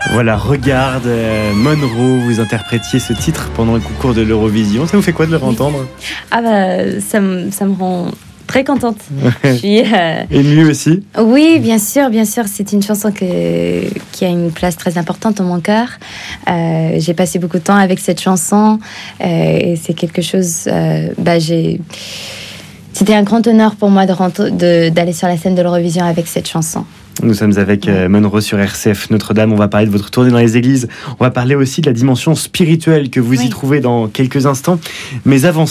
Voilà, regarde, Monroe, vous interprétiez ce titre pendant le concours de l'Eurovision. Ça vous fait quoi de le entendre ? Ah bah, ça me rend très contente. Je suis émue aussi. Oui, bien sûr. C'est une chanson qui a une place très importante dans mon cœur. J'ai passé beaucoup de temps avec cette chanson et c'est quelque chose. C'était un grand honneur pour moi d'aller sur la scène de l'Eurovision avec cette chanson. Nous sommes avec Monroe sur RCF Notre-Dame. On va parler de votre tournée dans les églises. On va parler aussi de la dimension spirituelle que vous y trouvez dans quelques instants. Mais avant